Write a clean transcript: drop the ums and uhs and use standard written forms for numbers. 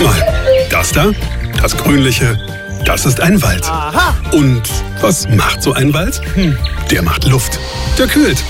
mal, das da, das Grünliche, das ist ein Wald. Aha. Und was macht so ein Wald? Der macht Luft. Der kühlt.